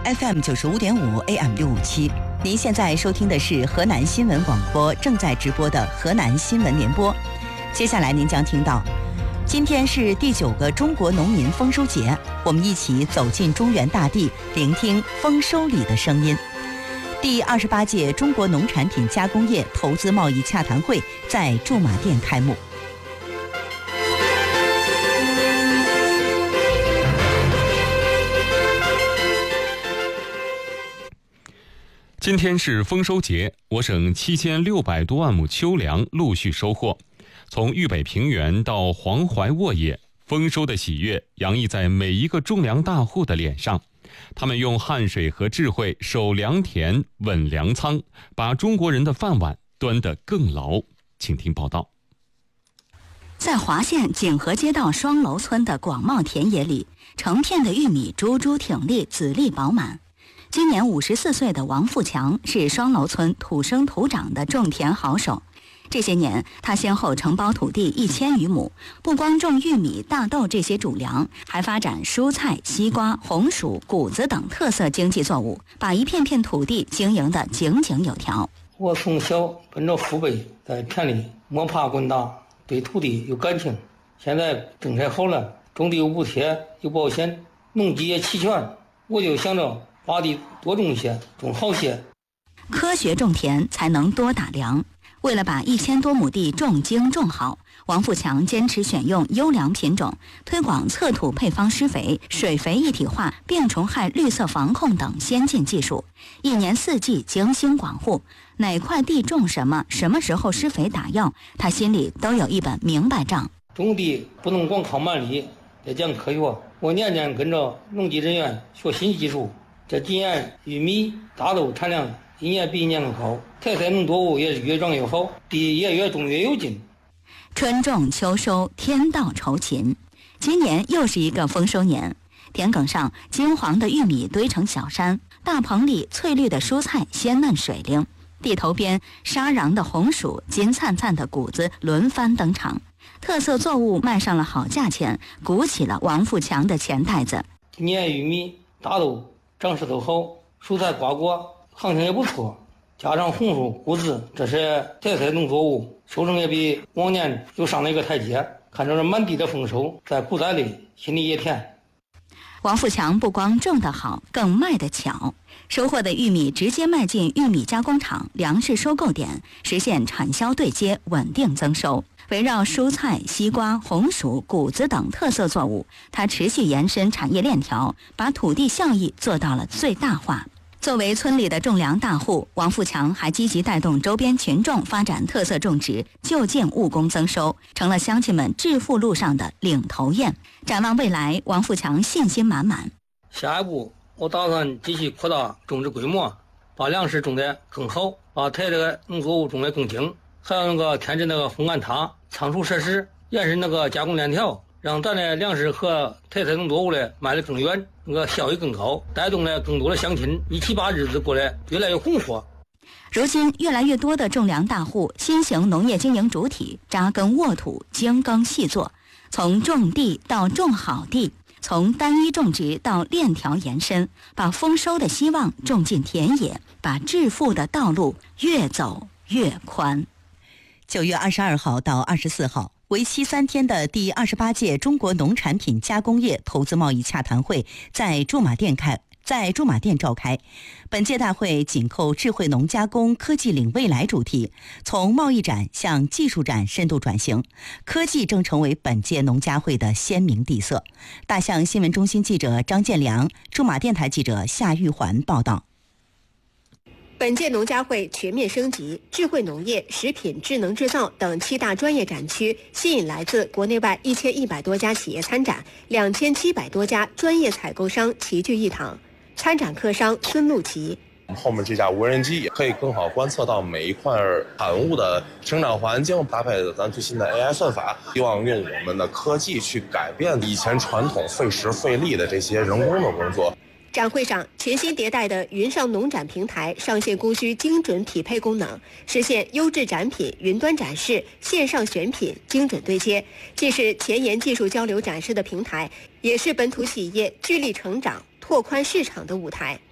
FM 95.5 AM 657。您现在收听的是河南新闻广播正在直播的河南新闻联播。接下来您将听到，今天是第9个中国农民丰收节，我们一起走进中原大地，聆听丰收里的声音。第28届中国农产品加工业投资贸易洽谈会在驻马店开幕。 今天是丰收节，我省7600多万亩秋粮陆续收获。从豫北平原到黄淮沃野，丰收的喜悦洋溢在每一个种粮大户的脸上。他们用汗水和智慧守良田、稳粮仓，把中国人的饭碗端得更牢。请听报道。 在华县景和街道双楼村的广袤田野里，成片的玉米株株挺立，籽粒饱满。今年54岁的王富强是双楼村土生土长的种田好手。这些年，他先后承包土地1000余亩，不光种玉米、大豆这些主粮，还发展蔬菜、西瓜、红薯、谷子等特色经济作物，把一片片土地经营得井井有条。 我从小跟着父辈在田里摸爬滚打，对土地有感情。现在政策好了，种地有补贴、有保险，农机也齐全，我就想着把地多种些，种好些。 科学种田才能多打粮。为了把1000多亩地种精种好，王富强坚持选用优良品种，推广测土配方施肥、水肥一体化、病虫害绿色防控等先进技术，一年4季精心管护，哪块地种什么，什么时候施肥打药，他心里都有一本明白账。 种地不能光靠蛮力，得讲科学。我年年跟着农技人员学新技术，这几年玉米、大豆产量一年比一年更高，特色农作物也是越长越好，地也越种越有劲。 春种秋收，天道酬勤。今年又是一个丰收年，田埂上金黄的玉米堆成小山，大棚里翠绿的蔬菜鲜嫩水灵，地头边沙瓤的红薯、金灿灿的谷子轮番登场，特色作物卖上了好价钱，鼓起了王富强的钱袋子。 今年玉米、大豆长势都好，蔬菜瓜果行情也不错，加上红薯、谷子这些特色农作物，收成也比往年又上了一个台阶。看着这满地的丰收，在口袋里心里也甜。 王富强不光种得好，更卖得巧，收获的玉米直接卖进玉米加工厂、粮食收购点，实现产销对接，稳定增收。围绕蔬菜、西瓜、红薯、谷子等特色作物，他持续延伸产业链条，把土地效益做到了最大化。作为村里的种粮大户，王富强还积极带动周边群众发展特色种植，就近务工增收，成了乡亲们致富路上的领头雁。展望未来，王富强信心满满。 下一步，我打算继续扩大种植规模，把粮食种得更好，把特色农作物种得更精，还有添置烘干塔、仓储设施，延伸加工链条，让咱的粮食和特色农作物卖得更远，效益更高，带动了更多的乡亲一起把日子过得越来越红火。 如今，越来越多的种粮大户、新型农业经营主体扎根沃土，精耕细作，从种地到种好地，从单一种植到链条延伸，把丰收的希望种进田野，把致富的道路越走越宽。 9月22号到24号，为期3天的第28届中国农产品加工业投资贸易洽谈会在驻马店召开。本届大会紧扣智慧农加工科技领未来主题，从贸易展向技术展深度转型，科技正成为本届农加会的鲜明底色。大象新闻中心记者张建良，驻马电台记者夏玉环报道。 本届农加会全面升级，智慧农业、食品智能制造等7大专业展区，吸引来自国内外1100多家企业参展，2700多家专业采购商齐聚一堂。参展客商孙路奇。 后面这架无人机也可以更好观测到每一块产物的生长环境，搭配咱最新的 AI 算法，希望用我们的科技去改变以前传统费时费力的这些人工的工作。 展会上，全新迭代的云上农展平台上线供需精准匹配功能，实现优质展品云端展示、线上选品精准对接，既是前沿技术交流展示的平台，也是本土企业聚力成长、拓宽市场的舞台。